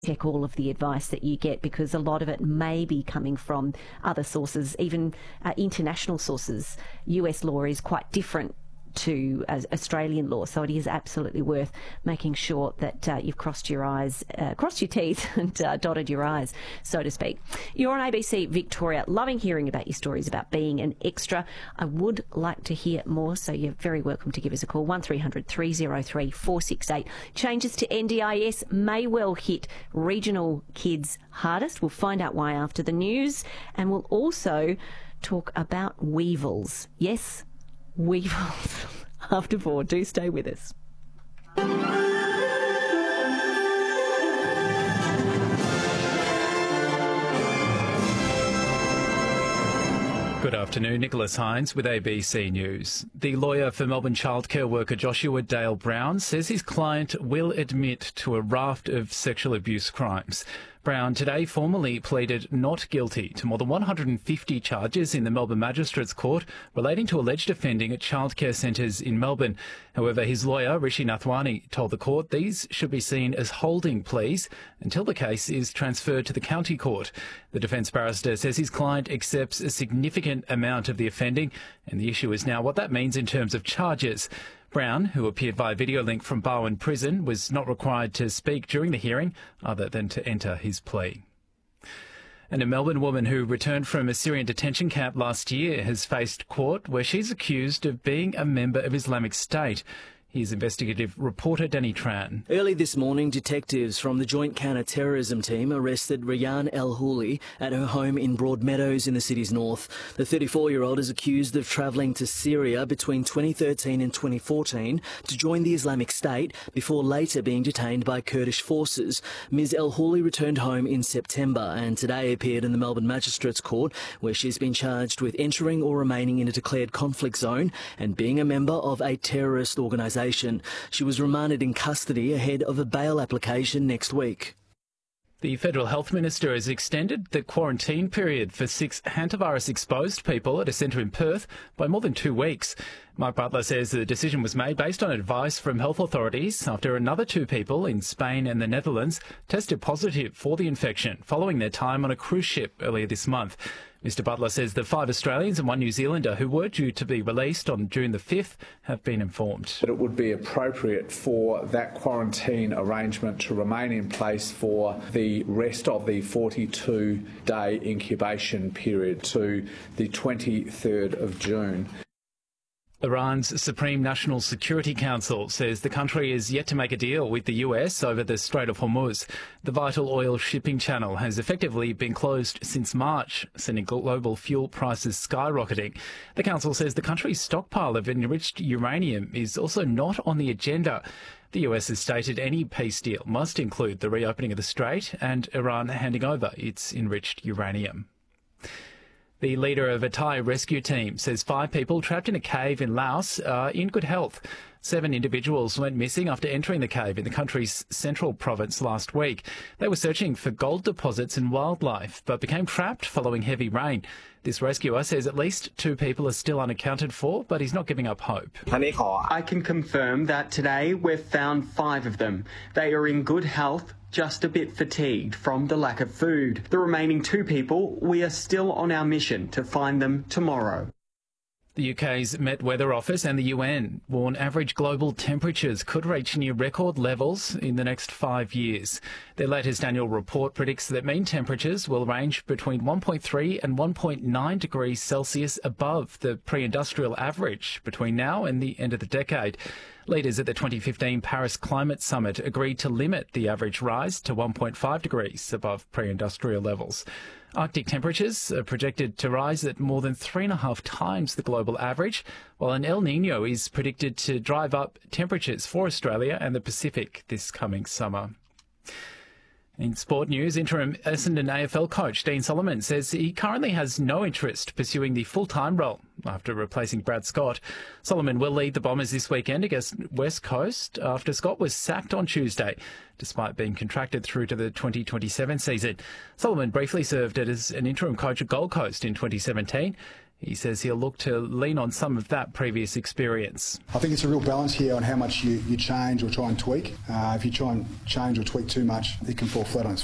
check all of the advice that you get, because a lot of it may be coming from other sources, even international sources. US law is quite different to Australian law, so it is absolutely worth making sure that you've crossed your teeth and dotted your I's, so to speak. You're on ABC Victoria. Loving hearing about your stories about being an extra. I would like to hear more, so you're very welcome to give us a call. 1300 303 468. Changes to NDIS may well hit regional kids hardest. We'll find out why after the news, and we'll also talk about weevils. Yes, weevils. After 4, do stay with us. Good afternoon, Nicholas Hines with ABC News. The lawyer for Melbourne childcare worker Joshua Dale Brown says his client will admit to a raft of sexual abuse crimes. Brown today formally pleaded not guilty to more than 150 charges in the Melbourne Magistrates Court relating to alleged offending at childcare centres in Melbourne. However, his lawyer, Rishi Nathwani, told the court these should be seen as holding pleas until the case is transferred to the county court. The defence barrister says his client accepts a significant amount of the offending, and the issue is now what that means in terms of charges. Brown, who appeared via video link from Barwon Prison, was not required to speak during the hearing other than to enter his plea. And a Melbourne woman who returned from a Syrian detention camp last year has faced court where she's accused of being a member of Islamic State. Here's investigative reporter Danny Tran. Early this morning, detectives from the Joint Counter-Terrorism Team arrested Rayyan El-Houli at her home in Broadmeadows in the city's north. The 34-year-old is accused of travelling to Syria between 2013 and 2014 to join the Islamic State before later being detained by Kurdish forces. Ms El-Houli returned home in September and today appeared in the Melbourne Magistrates Court, where she's been charged with entering or remaining in a declared conflict zone and being a member of a terrorist organisation. She was remanded in custody ahead of a bail application next week. The Federal Health Minister has extended the quarantine period for 6 hantavirus-exposed people at a centre in Perth by more than 2 weeks. Mark Butler says the decision was made based on advice from health authorities after another 2 people in Spain and the Netherlands tested positive for the infection following their time on a cruise ship earlier this month. Mr Butler says the 5 Australians and 1 New Zealander who were due to be released on June the 5th have been informed. It would be appropriate for that quarantine arrangement to remain in place for the rest of the 42-day incubation period to the 23rd of June. Iran's Supreme National Security Council says the country is yet to make a deal with the US over the Strait of Hormuz. The vital oil shipping channel has effectively been closed since March, sending global fuel prices skyrocketing. The council says the country's stockpile of enriched uranium is also not on the agenda. The US has stated any peace deal must include the reopening of the strait and Iran handing over its enriched uranium. The leader of a Thai rescue team says 5 people trapped in a cave in Laos are in good health. 7 individuals went missing after entering the cave in the country's central province last week. They were searching for gold deposits and wildlife, but became trapped following heavy rain. This rescuer says at least 2 people are still unaccounted for, but he's not giving up hope. I can confirm that today we've found 5 of them. They are in good health, just a bit fatigued from the lack of food. The remaining 2 people, we are still on our mission to find them tomorrow. The UK's Met Weather Office and the UN warn average global temperatures could reach near record levels in the next 5 years. Their latest annual report predicts that mean temperatures will range between 1.3 and 1.9 degrees Celsius above the pre-industrial average between now and the end of the decade. Leaders at the 2015 Paris Climate Summit agreed to limit the average rise to 1.5 degrees above pre-industrial levels. Arctic temperatures are projected to rise at more than 3.5 times the global average, while an El Niño is predicted to drive up temperatures for Australia and the Pacific this coming summer. In sport news, interim Essendon AFL coach Dean Solomon says he currently has no interest pursuing the full-time role after replacing Brad Scott. Solomon will lead the Bombers this weekend against West Coast after Scott was sacked on Tuesday, despite being contracted through to the 2027 season. Solomon briefly served as an interim coach at Gold Coast in 2017. He says he'll look to lean on some of that previous experience. I think it's a real balance here on how much you change or try and tweak. If you try and change or tweak too much, it can fall flat on its